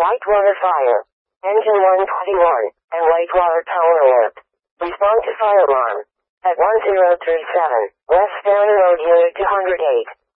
Whitewater fire. Engine 121, and Whitewater power alert. Respond to fire alarm. At 1037, West Fannin Road, Unit 208.